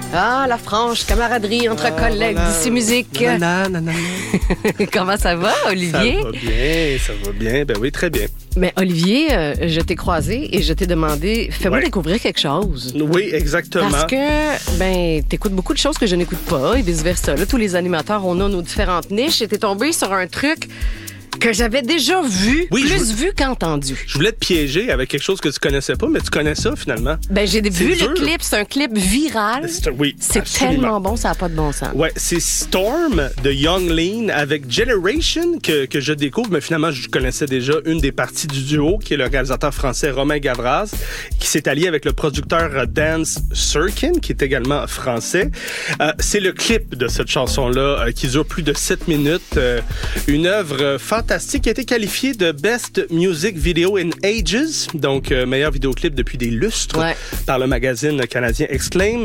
Ah, la franche camaraderie entre collègues d'ici musique. Comment ça va, Olivier? Ça va bien. Ben oui, très bien. Mais Olivier, je t'ai croisé et je t'ai demandé, fais-moi découvrir quelque chose. Oui, exactement. Parce que, t'écoutes beaucoup de choses que je n'écoute pas et vice-versa. Là, tous les animateurs, on a nos différentes niches et t'es tombé sur un truc que j'avais déjà vu, vu qu'entendu. Je voulais te piéger avec quelque chose que tu connaissais pas, mais tu connais ça, finalement. Ben, j'ai vu le clip. C'est un clip viral. C'est tellement bon, ça n'a pas de bon sens. Ouais, c'est Storm de Young Lean avec Generation que je découvre, mais finalement, je connaissais déjà une des parties du duo, qui est le réalisateur français Romain Gavras, qui s'est allié avec le producteur Dance Sirkin, qui est également français. C'est le clip de cette chanson-là qui dure plus de 7 minutes. Une œuvre fantastique qui a été qualifiée de Best Music Video in Ages, donc meilleur vidéoclip depuis des lustres par le magazine canadien Exclaim.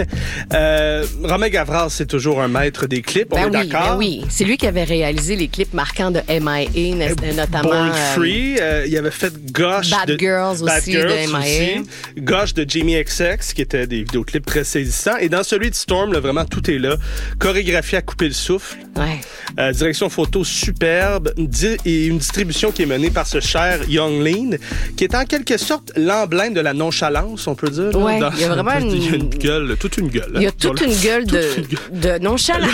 Romain Gavras, c'est toujours un maître des clips, on est d'accord? Ben oui, c'est lui qui avait réalisé les clips marquants de MIA, notamment... Born Free, il avait fait Gosh Bad Girls de MIA. Gosh de Jamie XX, qui étaient des vidéoclips très saisissants. Et dans celui de Storm, là, vraiment, tout est là. Chorégraphie à couper le souffle. Direction photo superbe. Et une distribution qui est menée par ce cher Young Lean, qui est en quelque sorte l'emblème de la nonchalance, on peut dire. Oui, il y a vraiment une gueule, toute une gueule. Il y a toute une gueule de nonchalance.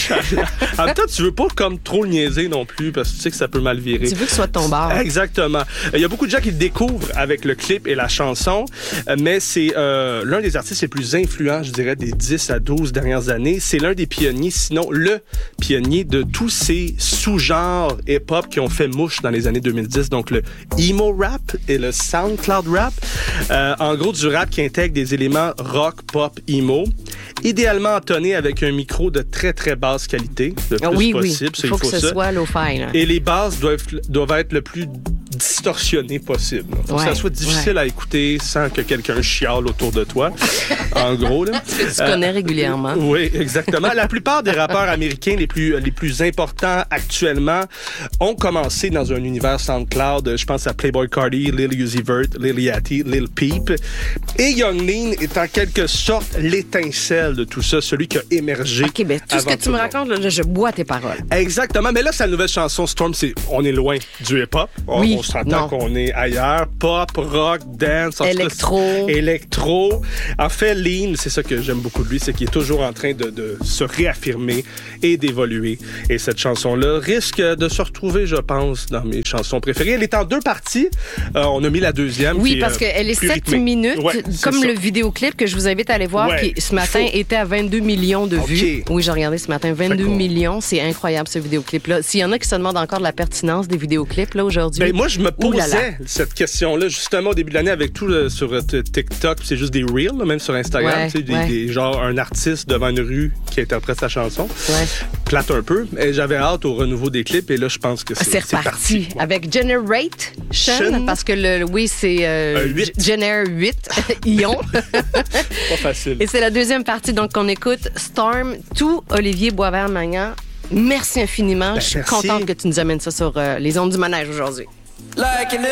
En même temps, tu veux pas comme trop le niaiser non plus, parce que tu sais que ça peut mal virer. Tu veux que ce soit de ton bord. Exactement. Il y a beaucoup de gens qui le découvrent avec le clip et la chanson, mais c'est l'un des artistes les plus influents, je dirais, des 10 à 12 dernières années. C'est l'un des pionniers, sinon le pionnier de tous ces sous-genres hip-hop qui ont fait mouche dans les années 2010, donc le emo rap et le SoundCloud rap. En gros, du rap qui intègre des éléments rock, pop, emo, idéalement entonné avec un micro de très, très basse qualité, le plus possible. Il faut que ce soit lo-fi. Là. Et les basses doivent être le plus distorsionnées possible. Faut que ça soit difficile à écouter sans que quelqu'un chiale autour de toi. En gros, là. Tu connais régulièrement. Oui, exactement. La plupart des rappeurs américains les plus importants actuellement ont commencé dans un univers SoundCloud. Je pense à Playboi Carti, Lil Uzi Vert, Lil Yachty, Lil Peep. Et Young Lean est en quelque sorte l'étincelle de tout ça, celui qui a émergé. OK, ben tout ce que tu me racontes, là, je bois tes paroles. Exactement. Mais là, sa nouvelle chanson, Storm, on est loin du hip-hop. On s'entend qu'on est ailleurs. Pop, rock, dance. Électro. En fait, Lean, c'est ça que j'aime beaucoup de lui, c'est qu'il est toujours en train de se réaffirmer et d'évoluer. Et cette chanson-là risque de se retrouver, je pense, dans mes chansons préférées. Elle est en 2 parties. On a mis la deuxième. Oui, parce qu'elle est 7 minutes, comme le vidéoclip que je vous invite à aller voir, qui ce matin était à 22 millions de vues. Oui, j'ai regardé ce matin, 22 millions. C'est incroyable, ce vidéoclip-là. S'il y en a qui se demandent encore de la pertinence des vidéoclips, là, aujourd'hui. Ben, moi, je me posais cette question-là, justement, au début de l'année, avec tout sur TikTok, c'est juste des reels, là, même sur Instagram, tu sais, des genre un artiste devant une rue qui interprète sa chanson. Plate un peu. Et j'avais hâte au renouveau des clips, et là, je pense que c'est reparti. Avec Generation, parce que c'est Gener 8, Ion. Pas facile. Et c'est la deuxième partie, donc, qu'on écoute Storm, tout Olivier Boisvert-Magnan. Merci infiniment. Je suis contente que tu nous amènes ça sur les ondes du manège aujourd'hui.